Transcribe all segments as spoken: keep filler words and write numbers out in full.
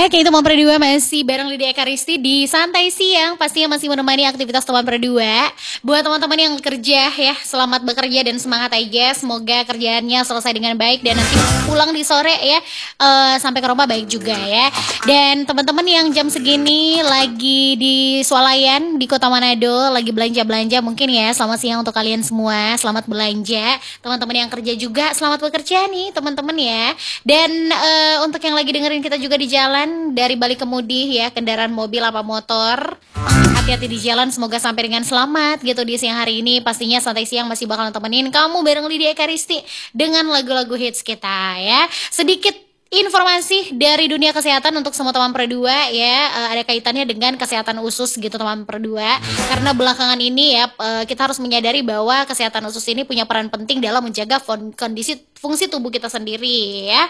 Oke, teman berdua masih bareng Lydia Ekaristi di Santai Siang. Pastinya masih menemani aktivitas teman berdua. Buat teman-teman yang kerja ya, selamat bekerja dan semangat aja. Semoga kerjaannya selesai dengan baik dan nanti pulang di sore ya, uh, sampai ke rumah baik juga ya. Dan teman-teman yang jam segini lagi di swalayan di Kota Manado, lagi belanja-belanja mungkin ya. Selamat siang untuk kalian semua, selamat belanja. Teman-teman yang kerja juga selamat bekerja nih teman-teman ya. Dan uh, untuk yang lagi dengerin kita juga di jalan, dari balik kemudi ya, kendaraan mobil apa motor, hati-hati di jalan, semoga sampai dengan selamat gitu di siang hari ini. Pastinya Santai Siang masih bakalan temenin kamu bareng Lydia Ekaristi dengan lagu-lagu hits kita ya. Sedikit informasi dari dunia kesehatan untuk semua teman perdua ya, ada kaitannya dengan kesehatan usus gitu teman perdua. Karena belakangan ini ya kita harus menyadari bahwa kesehatan usus ini punya peran penting dalam menjaga kondisi fungsi tubuh kita sendiri ya.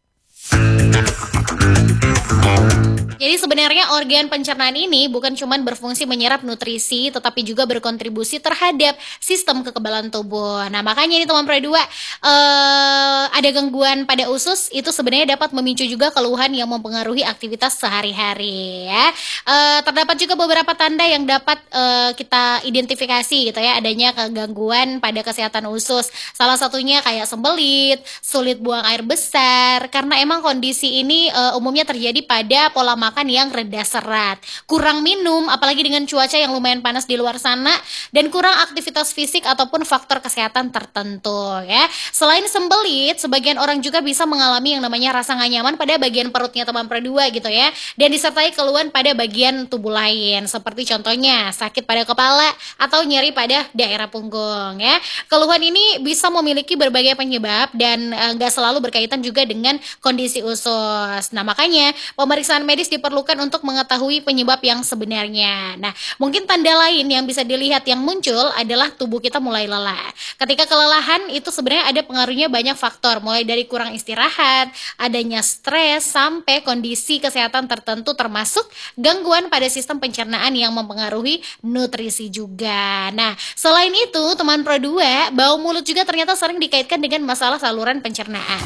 Jadi sebenarnya organ pencernaan ini bukan cuma berfungsi menyerap nutrisi, tetapi juga berkontribusi terhadap sistem kekebalan tubuh. Nah makanya ini teman perdua, uh, ada gangguan pada usus itu sebenarnya dapat memicu juga keluhan yang mempengaruhi aktivitas sehari-hari ya. Uh, terdapat juga beberapa tanda yang dapat uh, kita identifikasi gitu ya, adanya kegangguan pada kesehatan usus. Salah satunya kayak sembelit, sulit buang air besar, karena emang kondisi ini uh, umumnya terjadi pada pola makan makan yang rendah serat, kurang minum, apalagi dengan cuaca yang lumayan panas di luar sana, dan kurang aktivitas fisik ataupun faktor kesehatan tertentu ya. Selain sembelit, sebagian orang juga bisa mengalami yang namanya rasa nggak nyaman pada bagian perutnya teman perdua gitu ya, dan disertai keluhan pada bagian tubuh lain, seperti contohnya sakit pada kepala atau nyeri pada daerah punggung ya. Keluhan ini bisa memiliki berbagai penyebab dan nggak e, selalu berkaitan juga dengan kondisi usus. Nah makanya pemeriksaan medis diperlukan untuk mengetahui penyebab yang sebenarnya. Nah, mungkin tanda lain yang bisa dilihat yang muncul adalah tubuh kita mulai lelah. Ketika kelelahan itu sebenarnya ada pengaruhnya banyak faktor, mulai dari kurang istirahat, adanya stres, sampai kondisi kesehatan tertentu termasuk gangguan pada sistem pencernaan yang mempengaruhi nutrisi juga. Nah, selain itu, teman pro dua, bau mulut juga ternyata sering dikaitkan dengan masalah saluran pencernaan.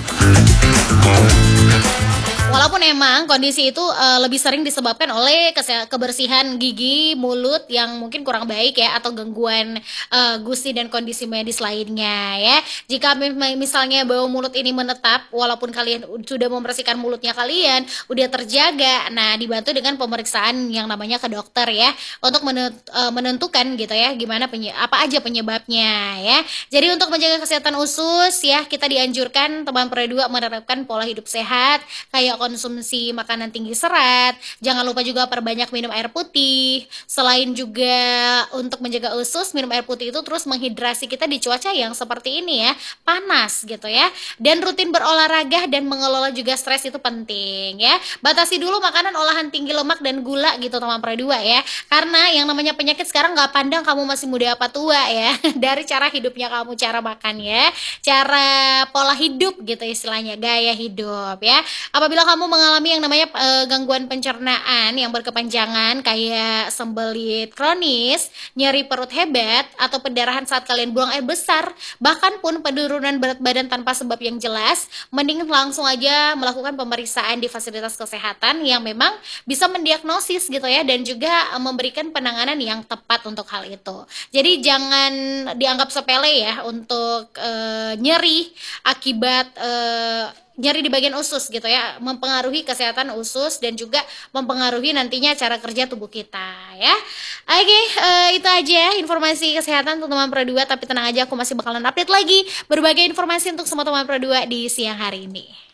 Walaupun emang kondisi itu uh, lebih sering disebabkan oleh kebersihan gigi, mulut yang mungkin kurang baik ya, atau gangguan uh, gusi dan kondisi medis lainnya ya. Jika misalnya bau mulut ini menetap, walaupun kalian sudah membersihkan mulutnya kalian, udah terjaga, nah dibantu dengan pemeriksaan yang namanya ke dokter ya, untuk menentukan gitu ya, gimana penye apa aja penyebabnya ya. Jadi untuk menjaga kesehatan usus ya, kita dianjurkan teman pro dua menerapkan pola hidup sehat, kayak konsumsi makanan tinggi serat, jangan lupa juga perbanyak minum air putih. Selain juga untuk menjaga usus, minum air putih itu terus menghidrasi kita di cuaca yang seperti ini ya, panas gitu ya. Dan rutin berolahraga dan mengelola juga stres itu penting ya. Batasi dulu makanan olahan tinggi lemak dan gula gitu teman pro dua ya. Karena yang namanya penyakit sekarang nggak pandang kamu masih muda apa tua ya. Dari cara hidupnya kamu, cara makan ya, cara pola hidup gitu istilahnya, gaya hidup ya. Apabila kamu mengalami yang namanya e, gangguan pencernaan yang berkepanjangan kayak sembelit kronis, nyeri perut hebat, atau pendarahan saat kalian buang air besar, bahkan pun penurunan berat badan tanpa sebab yang jelas, mending langsung aja melakukan pemeriksaan di fasilitas kesehatan yang memang bisa mendiagnosis gitu ya, dan juga e, memberikan penanganan yang tepat untuk hal itu. Jadi jangan dianggap sepele ya untuk e, nyeri akibat e, nyeri di bagian usus gitu ya, mempengaruhi kesehatan usus dan juga mempengaruhi nantinya cara kerja tubuh kita ya. Oke, uh, itu aja informasi kesehatan untuk teman pro dua, tapi tenang aja, aku masih bakalan update lagi berbagai informasi untuk semua teman pro dua di siang hari ini.